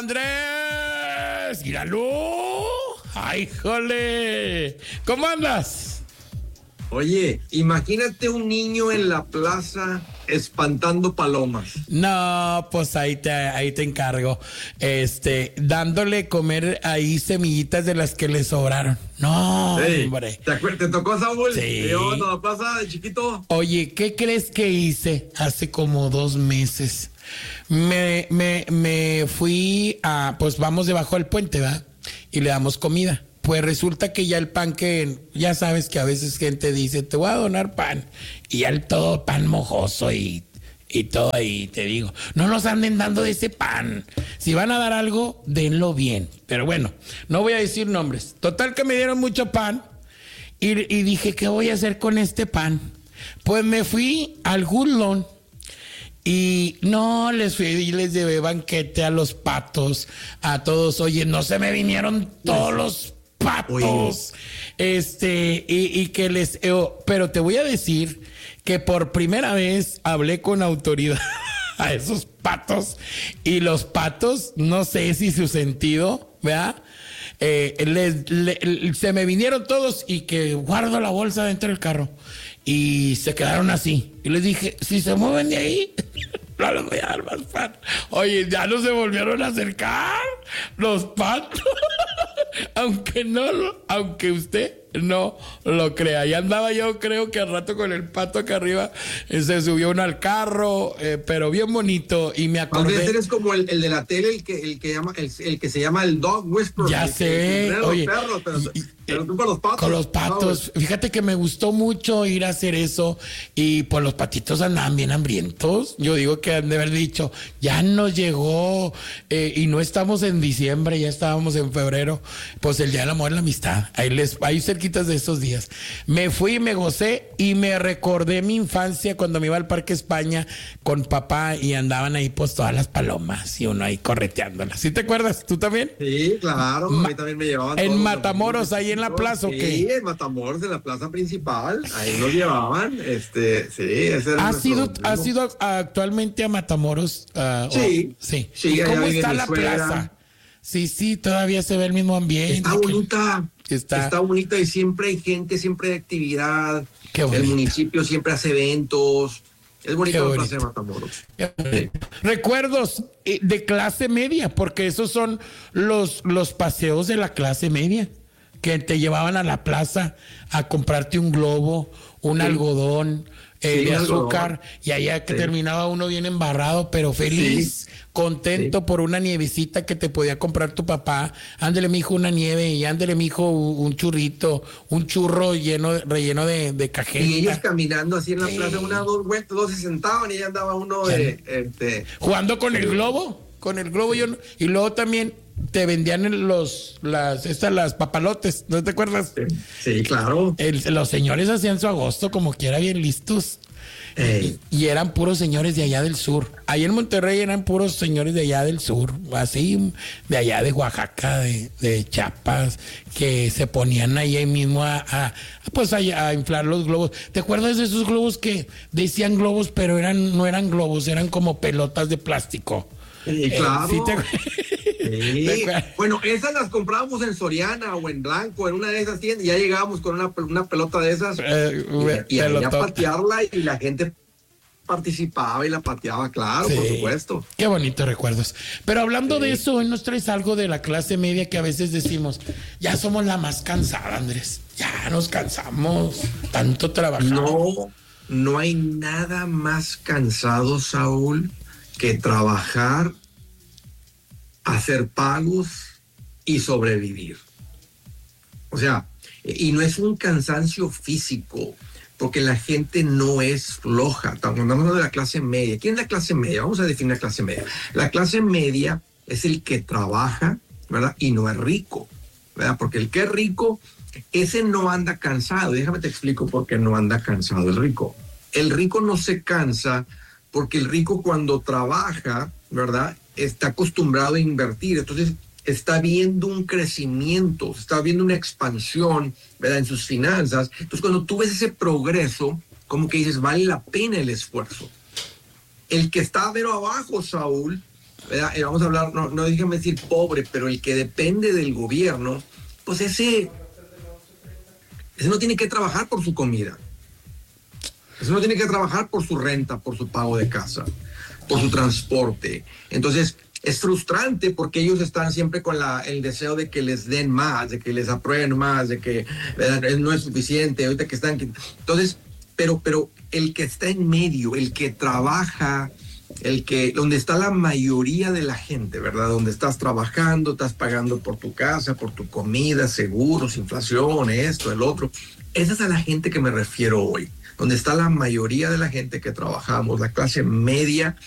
Andrés! ¡Míralo! ¡Ay, jole! ¿Cómo andas? Oye, imagínate un niño en la plaza espantando palomas. No, pues ahí te encargo. Dándole comer ahí semillitas de las que le sobraron. No, Hey, hombre. ¿Te tocó, Saúl? Sí. ¿En la plaza de chiquito? Oye, ¿qué crees que hice hace como 2 meses? Me fui pues vamos debajo del puente, ¿verdad? Y le damos comida. Pues resulta que ya el pan ya sabes que a veces gente dice, te voy a donar pan. Y ya el todo pan mojoso y todo ahí, te digo. No nos anden dando de ese pan. Si van a dar algo, denlo bien. Pero bueno, no voy a decir nombres. Total que me dieron mucho pan y dije, ¿qué voy a hacer con este pan? Pues me fui al Woodlawn. Y no, les fui y les llevé banquete a los patos, a todos. Oye, no se me vinieron todos los patos. Y que pero te voy a decir que por primera vez hablé con autoridad a esos patos. Y los patos, no sé si su sentido, ¿verdad? Se me vinieron todos y que guardo la bolsa dentro del carro. Y se quedaron así. Y les dije, si se mueven de ahí, no les voy a dar más pan. Oye, ya no se volvieron a acercar los patos. aunque usted no lo crea. Ya andaba yo, creo que al rato con el pato acá arriba, se subió uno al carro, pero bien bonito. Y me acordé. Eres como el de la tele, el que se llama el dog whisperer. Ya sé. Oye, perros, pero tú con los patos. Con los patos. Fíjate que me gustó mucho ir a hacer eso. Y pues los patitos andaban bien hambrientos. Yo digo que han de haber dicho, ya nos llegó. Y no estamos en diciembre, ya estábamos en febrero. Pues el Día del Amor y la Amistad. Ahí cerquitas de esos días. Me fui, me gocé y me recordé mi infancia cuando me iba al Parque España con papá y andaban ahí pues todas las palomas y uno ahí correteándolas. ¿Sí te acuerdas? ¿Tú también? Sí, claro. A mí también me llevaban. En Matamoros, ahí en la plaza, ¿o qué? Sí, en Matamoros, en la plaza principal. Ahí nos llevaban. Sí, ese era. ¿Has ido actualmente a Matamoros? Sí. Sí. Sí, ¿Cómo está la plaza? Sí, todavía se ve el mismo ambiente. Está bonita. Está bonita y siempre hay gente, siempre hay actividad. Qué bonito. El municipio siempre hace eventos. Es bonito la plaza de Matamoros. Sí. Recuerdos de clase media, porque esos son los paseos de la clase media, que te llevaban a la plaza a comprarte un globo, un algodón de azúcar, y allá que terminaba uno bien embarrado, pero feliz, contento por una nievecita que te podía comprar tu papá. Ándele, mijo, una nieve, y ándele, mijo, un churrito, un churro relleno de cajeta. Y ellos caminando así en la plaza, dos se sentaban y ya andaba uno jugando con el globo. Con el globo y luego también te vendían las papalotes, ¿no te acuerdas? Sí, claro. Los señores hacían su agosto como quiera bien listos. Y eran puros señores de allá del sur. Ahí en Monterrey eran puros señores de allá del sur, así de allá de Oaxaca, de Chiapas, que se ponían ahí mismo a inflar los globos. ¿Te acuerdas de esos globos que decían globos, pero no eran globos, eran como pelotas de plástico? Sí, claro. Sí, bueno, esas las comprábamos en Soriana o en Blanco, en una de esas tiendas, y ya llegábamos con una pelota de esas y a patearla, y la gente participaba y la pateaba, claro, por supuesto. Qué bonitos recuerdos. Pero hablando de eso, hoy nos traes algo de la clase media que a veces decimos, ya somos la más cansada, Andrés, ya nos cansamos, tanto trabajar. No hay nada más cansado, Saúl, que trabajar, hacer pagos y sobrevivir. O sea, y no es un cansancio físico, porque la gente no es floja. Cuando hablamos de la clase media, ¿quién es la clase media? Vamos a definir la clase media. La clase media es el que trabaja, ¿verdad? Y no es rico, ¿verdad? Porque el que es rico, ese no anda cansado. Déjame te explico por qué no anda cansado el rico. El rico no se cansa porque el rico cuando trabaja, ¿verdad?, está acostumbrado a invertir. Entonces está viendo un crecimiento, está viendo una expansión, ¿verdad?, en sus finanzas. Entonces cuando tú ves ese progreso, como que dices, vale la pena el esfuerzo. El que está pero abajo, Saúl, ¿verdad? Vamos a hablar, no déjenme decir pobre, pero el que depende del gobierno, pues ese no tiene que trabajar por su comida. Ese no tiene que trabajar por su renta, por su pago de casa, por su transporte. Entonces, es frustrante porque ellos están siempre con el deseo de que les den más, de que les aprueben más, de que no es suficiente, ahorita que están... Entonces, pero el que está en medio, el que trabaja, donde está la mayoría de la gente, ¿verdad? Donde estás trabajando, estás pagando por tu casa, por tu comida, seguros, inflación, esto, el otro. Esa es a la gente que me refiero hoy, donde está la mayoría de la gente que trabajamos, la clase media